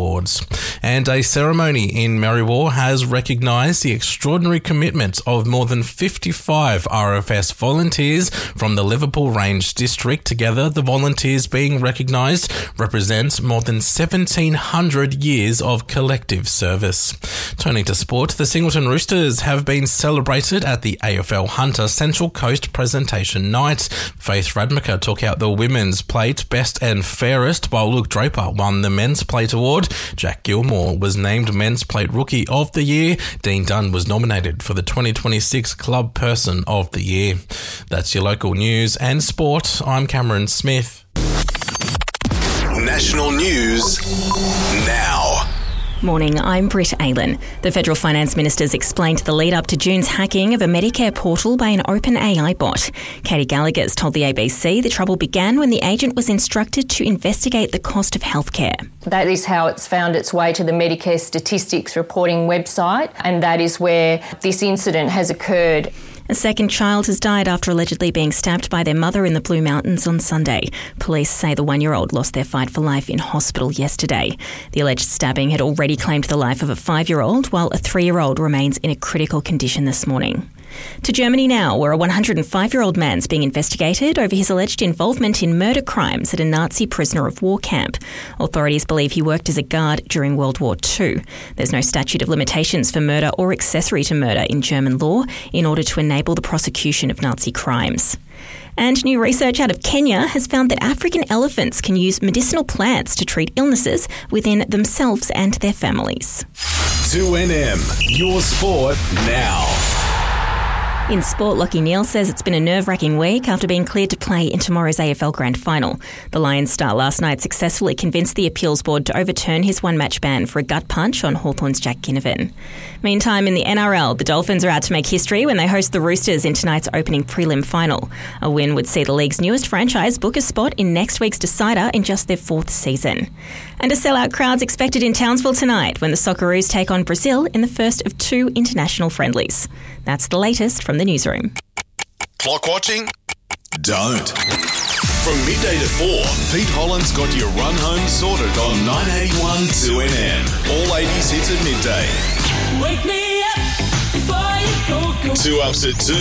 Awards. And a ceremony in Merriwa has recognised the extraordinary commitment of more than 55 RFS volunteers from the Liverpool Range District. Together, the volunteers being recognised represent more than 1,700 years of collective service. Turning to sport, the Singleton Roosters have been celebrated at the AFL Hunter Central Coast presentation night. Faith Radmacher took out the Women's Plate Best and Fairest, while Luke Draper won the Men's Plate Award. Jack Gilmore was named Men's Plate Rookie of the Year. Dean Dunn was nominated for the 2026 Club Person of the Year. That's your local news and sport. I'm Cameron Smith. National news now. Morning, I'm Britt Aylan. The Federal Finance Minister's explained the lead-up to June's hacking of a Medicare portal by an open AI bot. Katie Gallagher's told the ABC the trouble began when the agent was instructed to investigate the cost of healthcare. That is how it's found its way to the Medicare Statistics Reporting website, and that is where this incident has occurred. A second child has died after allegedly being stabbed by their mother in the Blue Mountains on Sunday. Police say the 1-year-old lost their fight for life in hospital yesterday. The alleged stabbing had already claimed the life of a 5-year-old, while a 3-year-old remains in a critical condition this morning. To Germany now, where a 105-year-old man's being investigated over his alleged involvement in murder crimes at a Nazi prisoner of war camp. Authorities believe he worked as a guard during World War II. There's no statute of limitations for murder or accessory to murder in German law in order to enable the prosecution of Nazi crimes. And new research out of Kenya has found that African elephants can use medicinal plants to treat illnesses within themselves and their families. 2NM, your sport now. In sport, Lachie Neale says it's been a nerve-wracking week after being cleared to play in tomorrow's AFL Grand Final. The Lions star last night successfully convinced the appeals board to overturn his one-match ban for a gut punch on Hawthorn's Jack Ginnivan. Meantime, in the NRL, the Dolphins are out to make history when they host the Roosters in tonight's opening prelim final. A win would see the league's newest franchise book a spot in next week's decider in just their 4th season. And a sellout crowd's expected in Townsville tonight when the Socceroos take on Brazil in the first of 2 international friendlies. That's the latest from the newsroom. Clock watching? Don't. From midday to 4, Pete Holland's got your run home sorted on 981 2NM. All 80s hits at midday. Wake me up before you go. 2 ups at 2.